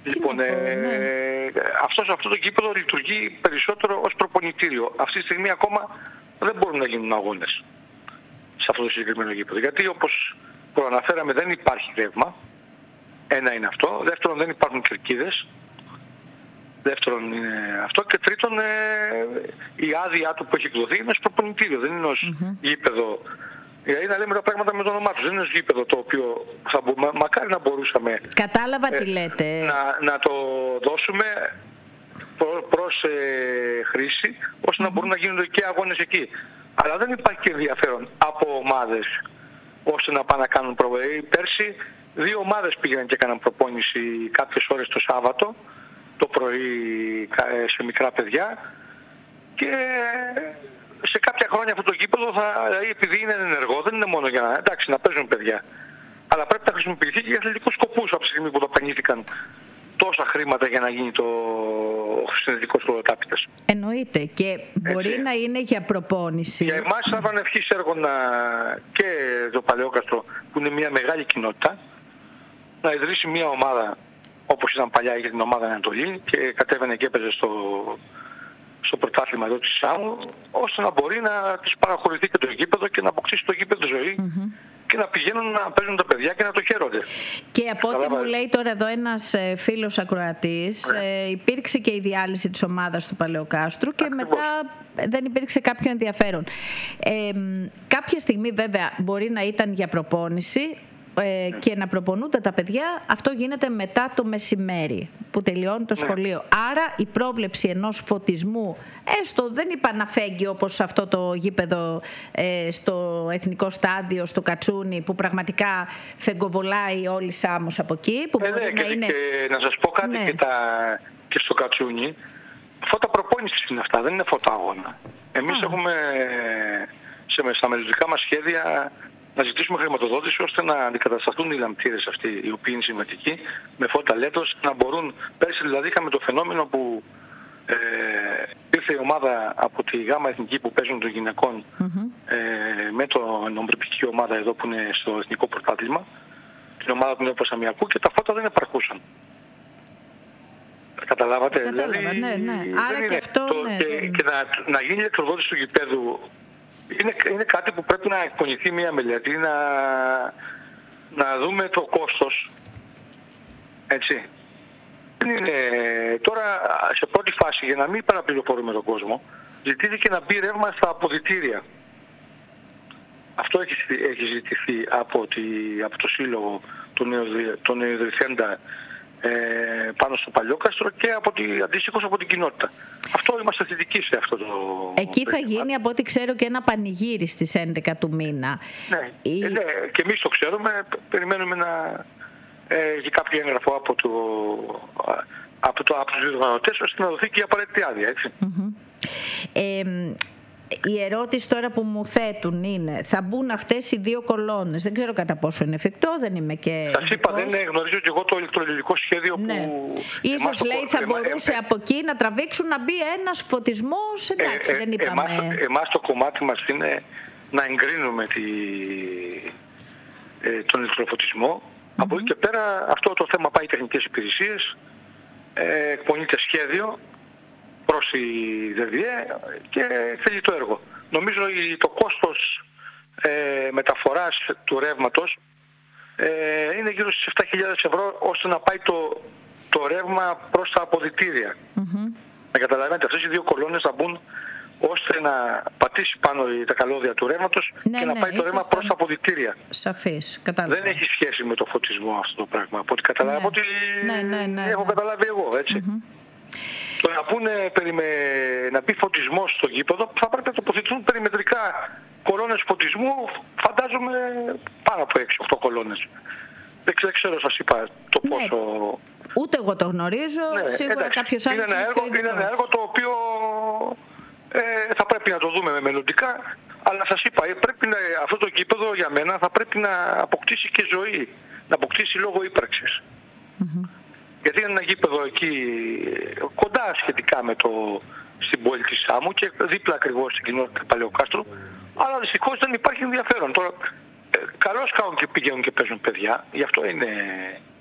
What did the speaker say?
Λοιπόν, αυτό το γήπεδο λειτουργεί περισσότερο ως προπονητήριο. Αυτή τη στιγμή ακόμα δεν μπορούν να γίνουν αγώνες σε αυτό το συγκεκριμένο γήπεδο. Γιατί όπως προαναφέραμε δεν υπάρχει ρεύμα. Ένα είναι αυτό. Δεύτερον, δεν υπάρχουν κερκίδες. Δεύτερον είναι αυτό. Και τρίτον, η άδειά του που έχει εκδοθεί είναι ως προπονητήριο. Δεν είναι ως γήπεδο. Δηλαδή να λέμε τα πράγματα με το όνομά του. Δεν είναι ως γήπεδο το οποίο μακάρι να μπορούσαμε. Κατάλαβα τι λέτε. Να το δώσουμε προς χρήση ώστε να μπορούν να γίνονται και αγώνες εκεί. Αλλά δεν υπάρχει και ενδιαφέρον από ομάδες ώστε να πάνε να κάνουν προπόνηση. Πέρσι 2 ομάδες πήγαιναν και έκαναν προπόνηση κάποιες ώρες το Σάββατο το πρωί σε μικρά παιδιά και σε κάποια χρόνια αυτό το γήπεδο δηλαδή επειδή είναι ενεργό δεν είναι μόνο για να παίζουν παιδιά, αλλά πρέπει να χρησιμοποιηθεί και για αθλητικούς σκοπούς από τη στιγμή που δαπανήθηκαν τόσα χρήματα για να γίνει ο συνδετικός χωροτάπητας. Εννοείται και μπορεί να είναι για προπόνηση. Για εμάς θα ήταν ευχής έργο και το Παλαιόκαστρο που είναι μια μεγάλη κοινότητα να ιδρύσει μια ομάδα όπως ήταν παλιά για την ομάδα Ανατολή και κατέβαινε και έπαιζε στο πρωτάθλημα εδώ της ΣΑΜΟΥ ώστε να μπορεί να της παραχωρηθεί και το γήπεδο και να αποκτήσει το γήπεδο ζωή και να πηγαίνουν να παίζουν τα παιδιά και να το χαίρονται. Και από ό,τι μου λέει τώρα εδώ ένας φίλος ακροατής, υπήρξε και η διάλυση της ομάδας του Παλαιοκάστρου και μετά δεν υπήρξε κάποιο ενδιαφέρον. Κάποια στιγμή βέβαια μπορεί να ήταν για προπόνηση και να προπονούνται τα παιδιά, αυτό γίνεται μετά το μεσημέρι που τελειώνει το σχολείο. Άρα η πρόβλεψη ενός φωτισμού, έστω δεν είπα να φέγγει όπως αυτό το γήπεδο στο Εθνικό Στάδιο, στο Κατσούνι, που πραγματικά φεγγοβολάει όλη Σάμος από εκεί. Που μπορεί να είναι... Και να σας πω κάτι και στο Κατσούνι, φώτα προπόνησης είναι αυτά, δεν είναι φώτα αγώνα. Εμείς έχουμε στα μελλοντικά μας σχέδια να ζητήσουμε χρηματοδότηση ώστε να αντικατασταθούν οι λαμπτήρες αυτοί οι οποίοι είναι σημαντικοί με φώτα LED να μπορούν. Πέρσι δηλαδή είχαμε το φαινόμενο που ήρθε η ομάδα από τη ΓΑΜΑ Εθνική που παίζουν των γυναικών με την ομπρυπική ομάδα εδώ που είναι στο Εθνικό Πρωτάθλημα, την ομάδα του Νέου Πασαμιακού, και τα φώτα δεν επαρκούσαν. Καταλάβατε? Δηλαδή, άρα και αυτό και να γίνει η ηλεκτροδότηση του γηπέδου είναι κάτι που πρέπει να εκπονηθεί μια μελέτη, να δούμε το κόστος, έτσι. Τώρα σε πρώτη φάση, για να μην παραπληροφορούμε τον κόσμο, ζητήθηκε να μπει ρεύμα στα αποδυτήρια. Αυτό έχει ζητηθεί από το Σύλλογο τον Νεοειδρυθέντα πάνω στο Παλαιόκαστρο και αντίστοιχος από την κοινότητα. Αυτό είμαστε θετικοί σε αυτό το... Εκεί θα γίνει από ό,τι ξέρω και ένα πανηγύρι στις 11 του μήνα. Ναι, και εμείς το ξέρουμε, περιμένουμε να έχει κάποιο έγγραφο από τους διοργανωτές ώστε να δοθεί και η απαραίτητη άδεια, έτσι. Η ερώτηση τώρα που μου θέτουν είναι, θα μπουν αυτές οι 2 κολόνες? Δεν ξέρω κατά πόσο είναι εφικτό, δεν είμαι και... Σας είπα, δεν γνωρίζω και εγώ το ηλεκτρολιτικό σχέδιο που... Ίσως λέει θα μπορούσε από εκεί να τραβήξουν να μπει ένας φωτισμός, εντάξει, δεν είπαμε... Εμάς το κομμάτι μας είναι να εγκρίνουμε τον ηλεκτροφωτισμό. Από εκεί και πέρα αυτό το θέμα πάει τεχνικές υπηρεσίες, εκπονείται σχέδιο προς η ΔΕΔΙΕ και θέλει το έργο. Νομίζω το κόστος μεταφοράς του ρεύματος είναι γύρω στις 7.000 ευρώ ώστε να πάει το ρεύμα προς τα αποδυτήρια. Να καταλαβαίνετε, αυτές οι 2 κολόνες θα μπουν ώστε να πατήσει πάνω τα καλώδια του ρεύματος και να πάει το ρεύμα προς τα αποδυτήρια. Σαφής, κατάλαβα. Δεν έχει σχέση με το φωτισμό αυτό το πράγμα. Από ό,τι καταλάβω, έχω καταλάβει εγώ, έτσι. Το να μπει φωτισμός στο γήπεδο, θα πρέπει να τοποθετηθούν περιμετρικά κολόνες φωτισμού, φαντάζομαι πάνω από 6-8 κολόνες. Δεν ξέρω, σας είπα το πόσο... Ούτε εγώ το γνωρίζω, σίγουρα κάποιος άλλος... Είναι ένα έργο το οποίο θα πρέπει να το δούμε μελλοντικά, αλλά σας είπα, αυτό το γήπεδο για μένα θα πρέπει να αποκτήσει και ζωή, να αποκτήσει λόγο ύπαρξης. Γιατί είναι ένα γήπεδο εκεί κοντά σχετικά στην πόλη της Σάμου και δίπλα ακριβώς στην κοινότητα του Παλαιοκάστρου, αλλά δυστυχώς δεν υπάρχει ενδιαφέρον. Τώρα, καλώς κάνουν και πηγαίνουν και παίζουν παιδιά, γι' αυτό είναι